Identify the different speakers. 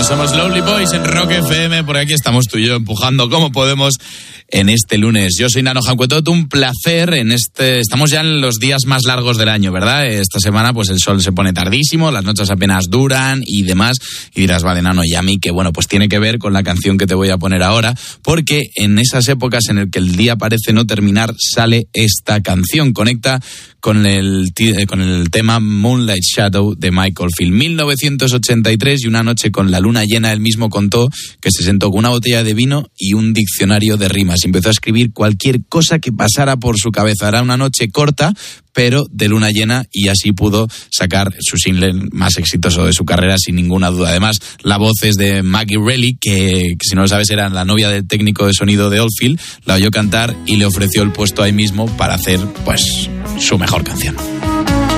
Speaker 1: Somos Lonely Boys en Rock FM. Por aquí estamos tú y yo empujando como podemos en este lunes. Yo soy Nano Jancuetot, un placer estamos ya en los días más largos del año, ¿verdad? Esta semana pues el sol se pone tardísimo, las noches apenas duran y demás. Y dirás, vale, Nano, y a mí que bueno, pues tiene que ver con la canción que te voy a poner ahora, porque en esas épocas en el que el día parece no terminar, sale esta canción. Conecta con el tema Moonlight Shadow de Michael Field. 1983, y una noche con la luna llena, él mismo contó que se sentó con una botella de vino y un diccionario de rimas. Empezó a escribir cualquier cosa que pasara por su cabeza. Era una noche corta, pero de luna llena, y así pudo sacar su single más exitoso de su carrera, sin ninguna duda. Además, la voz es de Maggie Reilly, que si no lo sabes era la novia del técnico de sonido de Oldfield. La oyó cantar y le ofreció el puesto ahí mismo para hacer pues su mejor canción.